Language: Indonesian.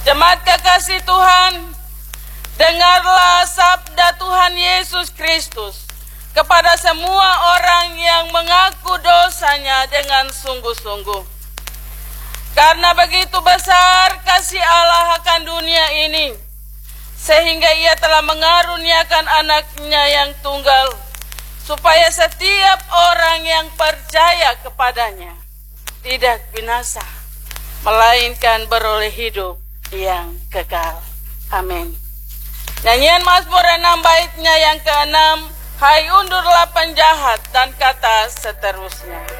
Jemaat kekasih Tuhan, dengarlah sabda Tuhan Yesus Kristus kepada semua orang yang mengaku dosanya dengan sungguh-sungguh. Karena begitu besar kasih Allah akan dunia ini, sehingga Ia telah mengaruniakan anaknya yang tunggal, supaya setiap orang yang percaya kepadanya tidak binasa, melainkan beroleh hidup yang kekal. Amin. Nyanyian Mazmur 6 baitnya yang ke-6, hai undurlah penjahat, dan kata seterusnya.